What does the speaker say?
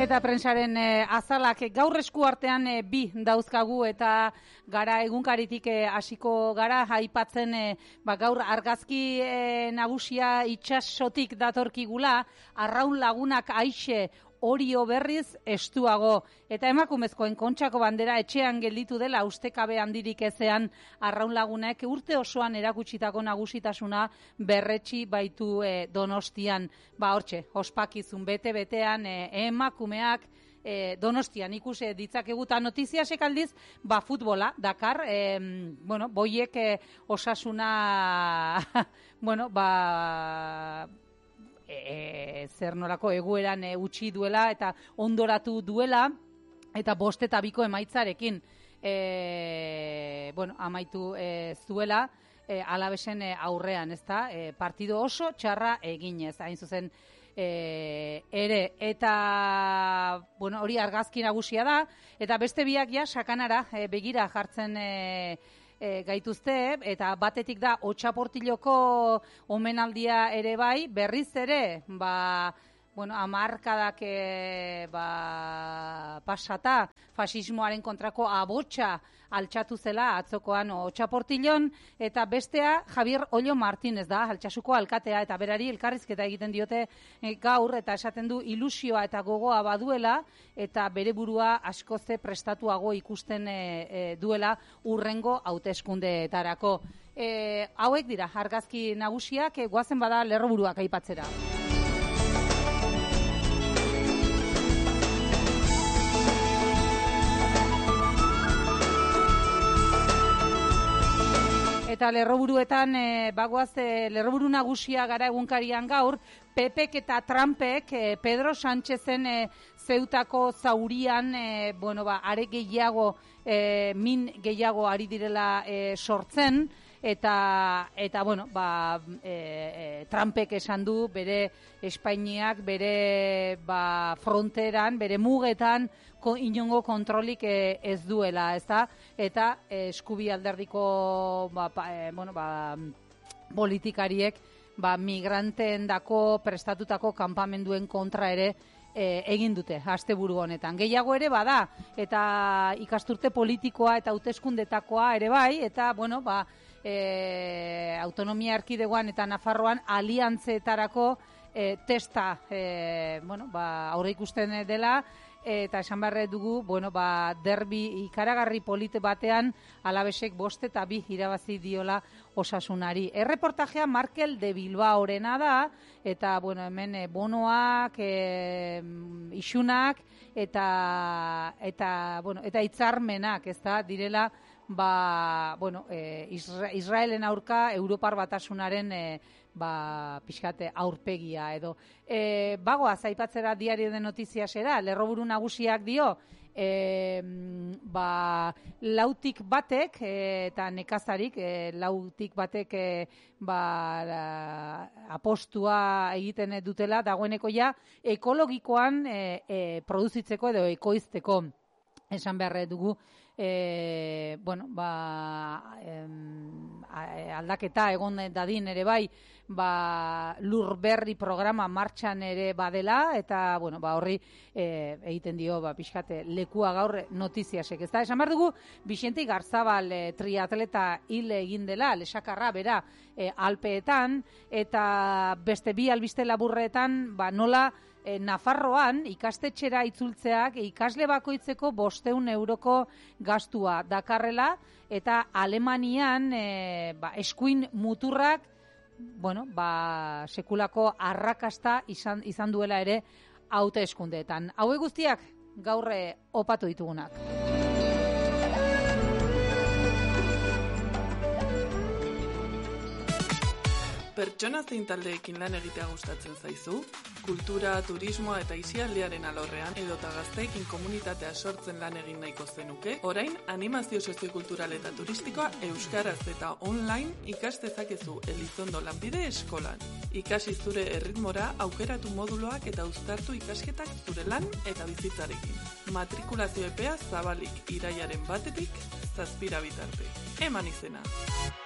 eta Prentsaren azalak gaur esku artean bi dauzkagu eta gara egunkaritik hasiko gara aipatzen gaur argazki nagusia itsasotik datorkigula, Arraun Lagunak Aixe Orio berriz estuago. Eta emakumezkoen Kontxako bandera etxean gelditu dela ustekabe handirik ezean Arraun Lagunek urte osoan erakutsitako nagusitasuna berretsi baitu Donostian. Hortxe, ospakizun bete-betean emakumeak Donostian ikusi ditzakegu eta notiziasek aldiz futbola Dakar, boiek osasuna zer nolako egoeran utzi duela eta ondoratu duela eta 5-2 emaitzarekin amaitu zuela Alavesen aurrean, ezta? Partido oso txarra eginez, hain zuzen ere, eta hori argazki nagusia da, eta beste biak ja sakanara begira jartzen gaituzte, eta batetik da Otxaportiloko omenaldia ere bai, berriz ere, hamarkadak pasata fasismoaren kontrako abotsa altxatu zela atzokoan Otxaportilon, eta bestea Javier Ollo Martínez da, Altsasuko alkatea, eta berari elkarrizketa egiten diote gaur, eta esaten du ilusioa eta gogoa baduela, eta bere burua askoze prestatuago ikusten duela urrengo hauteskundeetarako. Hauek dira argazki nagusiak, goazen bada lerroburuak aipatzera. Eta lerroburuetan, lerroburu nagusia gara egunkarian gaur, Pepek eta Trumpek Pedro Sánchezen Zeutako zaurian, are gehiago, min gehiago ari direla sortzen, eta Trumpek esan du bere Espainiak, bere fronteran, bere mugetan, inongo kontrolik ez duela, ezta? Eta eskubi alderdiko politikariek migranteen dako prestatutako kanpamenduen kontra ere egin dute asteburu honetan. Gehiago ere bada, eta ikasturte politikoa eta hauteskundetakoa ere bai, eta autonomia erkidegoan eta Nafarroan aliantzeetarako testa aurre ikusten dela, eta esan barre dugu, derbi ikaragarri polite batean Alavesek 5-2 irabazi diola Osasunari. Erreportajea Markel de Bilbaorena da, eta hemen bonoak, isunak, eta hitzarmenak, ez da, direla, Israelen aurka Europar Batasunaren pixkate aurpegia edo. Bagoaz, aipatzera Diario de Notiziasera, lerroburu nagusiak dio, lautik batek, eta nekazarik, lautik batek apostua egiten dutela, dagoeneko ja, ekologikoan produzitzeko edo ekoizteko. Esan behar dugu, aldaketa egon dadin ere bai, lurberri programa martxan ere badela, eta horri egiten dio pixkate lekua gaur notiziasek. Ez da, esan behar dugu, Vicente Garzabal triatleta hil egin dela, lesakarra bera Alpeetan, eta beste bi albiste laburretan, nola Nafarroan ikastetxera itzultzeak ikasle bakoitzeko 500 euroko gastua dakarrela, eta Alemanian eskuin muturrak sekulako arrakasta izan duela ere hauteskundeetan. Hauek guztiak gaur opatu ditugunak. Pertsona zein taldeekin lan egitea gustatzen zaizu? Kultura, turismoa eta aisialdiaren alorrean edota gazteekin komunitatea sortzen lan egin nahiko zenuke? Orain, animazio soziokultural eta turistikoa euskaraz eta online ikas dezakezu Elizondo Lanbide Eskolan. Ikasi zure erritmora, aukeratu moduloak eta uztartu ikasketak zure lan eta bizitzarekin. Matrikulazio epea zabalik, irailaren 1-tik 7 bitarte. Eman izena!